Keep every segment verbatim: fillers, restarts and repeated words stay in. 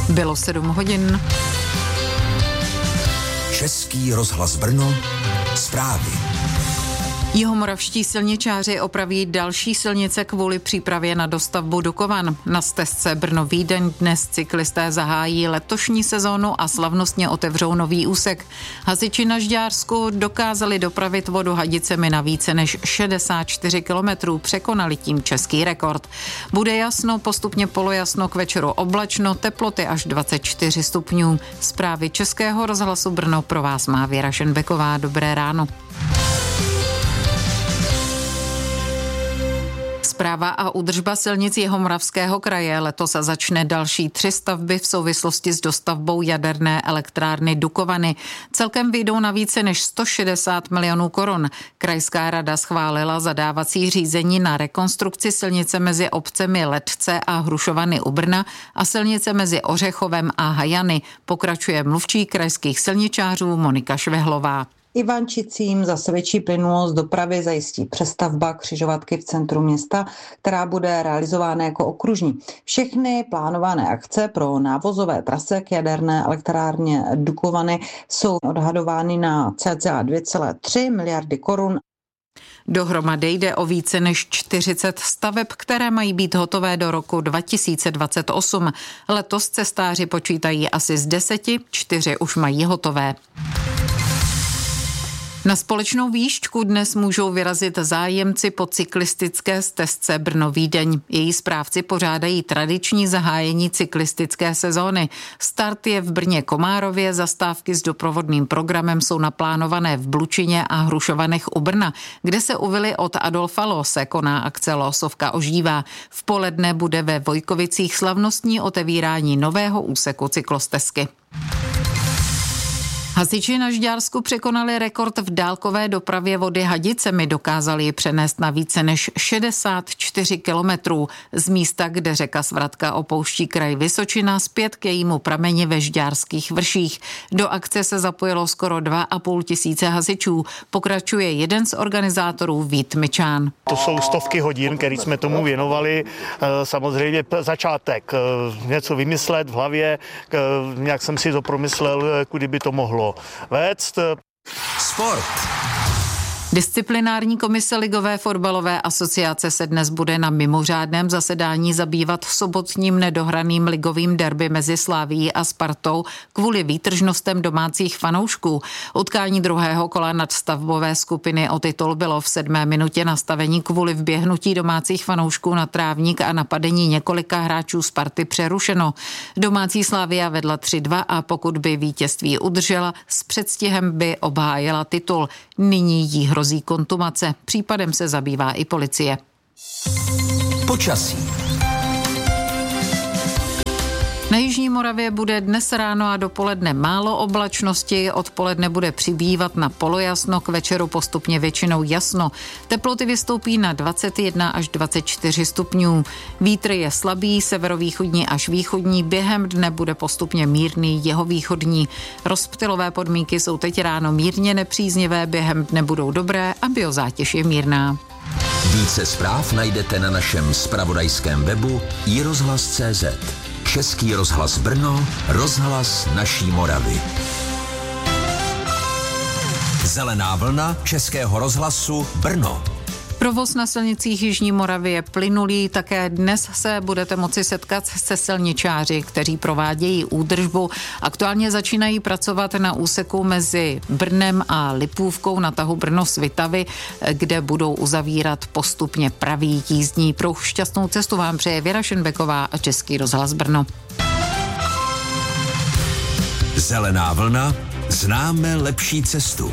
Bylo sedm hodin. Český rozhlas Brno, zprávy. Jihomoravští silničáři opraví další silnice kvůli přípravě na dostavbu Dukovan. Na stezce Brno-Vídeň dnes cyklisté zahájí letošní sezónu a slavnostně otevřou nový úsek. Hasiči na Žďársku dokázali dopravit vodu Hadicemi na více než šedesát čtyři kilometrů, překonali tím český rekord. Bude jasno, postupně polojasno, k večeru oblačno, teploty až dvacet čtyři stupňů. Zprávy Českého rozhlasu Brno pro vás má Věra Šenbeková. Dobré ráno. Správa a údržba silnic Jihomoravského kraje letos začne další tři stavby v souvislosti s dostavbou jaderné elektrárny Dukovany. Celkem vyjdou na více než sto šedesát milionů korun. Krajská rada schválila zadávací řízení na rekonstrukci silnice mezi obcemi Letce a Hrušovany u Brna a silnice mezi Ořechovem a Hajany. Pokračuje mluvčí krajských silničářů Monika Švehlová. Ivančicím zase větší plynulost dopravy zajistí přestavba křižovatky v centru města, která bude realizována jako okružní. Všechny plánované akce pro návozové trasy k jaderné elektrárně Dukovany jsou odhadovány na cca dvě celé tři miliardy korun. Dohromady jde o více než čtyřicet staveb, které mají být hotové do roku dva tisíce dvacet osm. Letos cestáři počítají asi z deseti, čtyři už mají hotové. Na společnou výšku dnes můžou vyrazit zájemci po cyklistické stezce Brno-Vídeň. Její správci pořádají tradiční zahájení cyklistické sezóny. Start je v Brně Komárově, zastávky s doprovodným programem jsou naplánované v Blučině a Hrušovanech u Brna, kde se u vily od Adolfa Loose koná akce Lósovka ožívá. V poledne bude ve Vojkovicích slavnostní otevírání nového úseku cyklostezky. Hasiči na Žďársku překonali rekord v dálkové dopravě vody Hadicemi, dokázali ji přenést na více než šedesát čtyři kilometrů z místa, kde řeka Svratka opouští kraj Vysočina, zpět k jejímu prameni ve Žďárských vrších. Do akce se zapojilo skoro dva a půl tisíce hasičů. Pokračuje jeden z organizátorů, Vít Mičán. To jsou stovky hodin, které jsme tomu věnovali. Samozřejmě začátek, něco vymyslet v hlavě, nějak jsem si to promyslel, kudy by to mohlo vést. Sport. Disciplinární komise Ligové fotbalové asociace se dnes bude na mimořádném zasedání zabývat sobotním nedohraným ligovým derby mezi Slavií a Spartou kvůli výtržnostem domácích fanoušků. Utkání druhého kola nadstavbové skupiny o titul bylo v sedmé minutě nastavení kvůli vběhnutí domácích fanoušků na trávník a napadení několika hráčů Sparty přerušeno. Domácí Slavia vedla tři dva a pokud by vítězství udržela, s předstihem by obhájila titul. Nyní jí hrozí kontumace. Případem se zabývá i policie. Počasí. Na jižní Moravě bude dnes ráno a dopoledne málo oblačnosti, odpoledne bude přibývat na polojasno, k večeru postupně většinou jasno. Teploty vystoupí na dvacet jedna až dvacet čtyři stupňů. Vítr je slabý, severovýchodní až východní, během dne bude postupně mírný jihovýchodní. Rozptylové podmínky jsou teď ráno mírně nepříznivé, během dne budou dobré a biozátěž je mírná. Více zpráv najdete na našem zpravodajském webu i rozhlas tečka cé zet. Český rozhlas Brno, rozhlas naší Moravy. Zelená vlna Českého rozhlasu Brno. Provoz na silnicích jižní Moravy je plynulý, také dnes se budete moci setkat se silničáři, kteří provádějí údržbu. Aktuálně začínají pracovat na úseku mezi Brnem a Lipůvkou na tahu Brno-Svitavy, kde budou uzavírat postupně pravý jízdní pruh. Šťastnou cestu vám přeje Věra Šenbeková a Český rozhlas Brno. Zelená vlna, známe lepší cestu.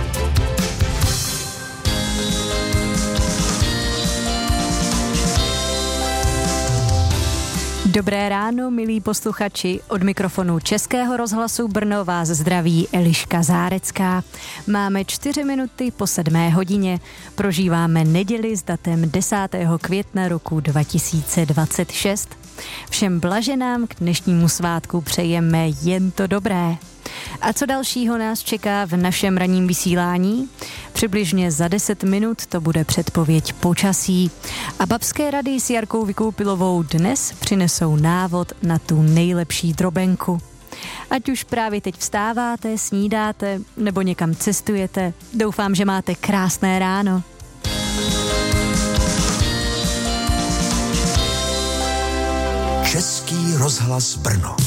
Dobré ráno, milí posluchači. Od mikrofonu Českého rozhlasu Brno vás zdraví Eliška Zárecká. Máme čtyři minuty po sedmé hodině. Prožíváme neděli s datem desátého května roku dva tisíce dvacet šest. Všem blaženám k dnešnímu svátku přejeme jen to dobré. A co dalšího nás čeká v našem ranním vysílání? Přibližně za deset minut to bude předpověď počasí. A babské rady s Jarkou Vykoupilovou dnes přinesou návod na tu nejlepší drobenku. Ať už právě teď vstáváte, snídáte nebo někam cestujete, doufám, že máte krásné ráno. Český rozhlas Brno.